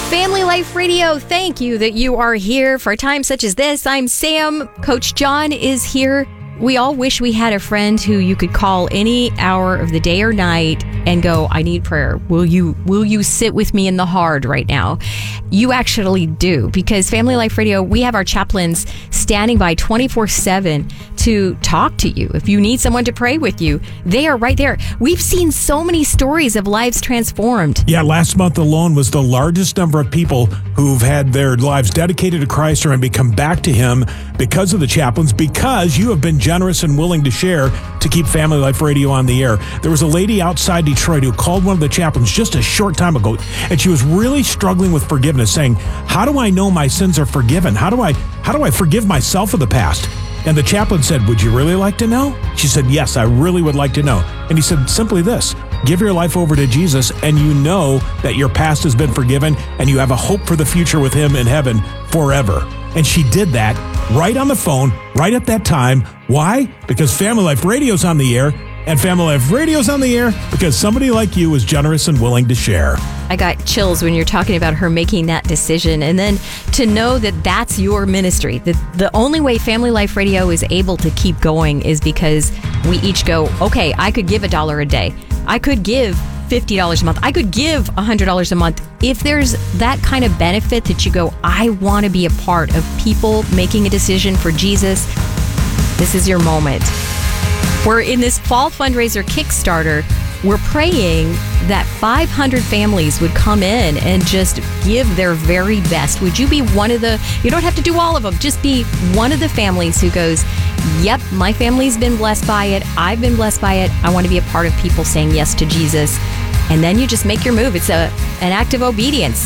Family Life Radio, thank you that you are here for a time such as this. I'm Sam. Coach John is here. We all wish we had a friend who you could call any hour of the day or night and go, I need prayer. Will you sit with me in the hard right now? You actually do, because Family Life Radio, we have our chaplains standing by 24/7 to talk to you. If you need someone to pray with you, they are right there. We've seen so many stories of lives transformed. Yeah, last month alone was the largest number of people who've had their lives dedicated to Christ or become back to Him because of the chaplains, because you have been generous and willing to share to keep Family Life Radio on the air. There was a lady outside Detroit who called one of the chaplains just a short time ago, and she was really struggling with forgiveness, saying, how do I know my sins are forgiven? How do I forgive myself of the past? And the chaplain said, would you really like to know? She said, yes, I really would like to know. And he said simply this: give your life over to Jesus, and you know that your past has been forgiven, and you have a hope for the future with Him in heaven forever. And she did that right on the phone, right at that time. Why? Because Family Life Radio's on the air, and Family Life Radio's on the air because somebody like you is generous and willing to share. I got chills when you're talking about her making that decision. And then to know that that's your ministry. The only way Family Life Radio is able to keep going is because we each go, okay, I could give $1 a day. I could give $50 a month. I could give $100 a month. If there's that kind of benefit that you go, I want to be a part of people making a decision for Jesus, this is your moment. We're in this fall fundraiser Kickstarter. We're praying that 500 families would come in and just give their very best. Would you be one of the, you don't have to do all of them, just be one of the families who goes, yep, my family's been blessed by it. I've been blessed by it. I want to be a part of people saying yes to Jesus. And then you just make your move. It's an act of obedience.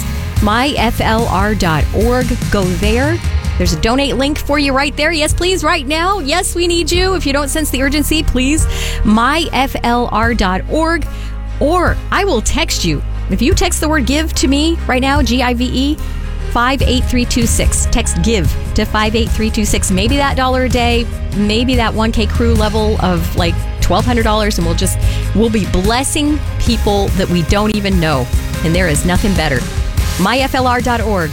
myflr.org. Go there. There's a donate link for you right there. Yes, please, right now. Yes, we need you. If you don't sense the urgency, please, myflr.org. Or I will text you. If you text the word give to me right now, GIVE, 58326. Text give to 58326. Maybe that $1 a day, maybe that 1K crew level of like $1,200, and we'll be blessing people that we don't even know. And there is nothing better. myflr.org.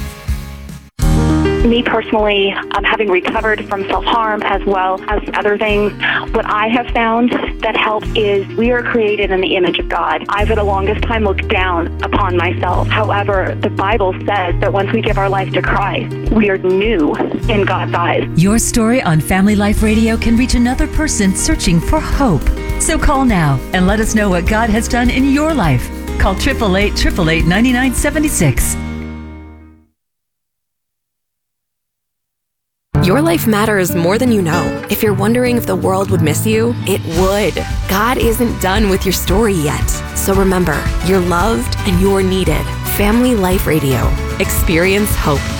Me personally, having recovered from self-harm as well as other things, what I have found that helps is we are created in the image of God. I, for the longest time, looked down upon myself. However, the Bible says that once we give our life to Christ, we are new in God's eyes. Your story on Family Life Radio can reach another person searching for hope. So call now and let us know what God has done in your life. Call 888-888-9976. Your life matters more than you know. If you're wondering if the world would miss you, it would. God isn't done with your story yet. So remember, you're loved and you're needed. Family Life Radio. Experience hope.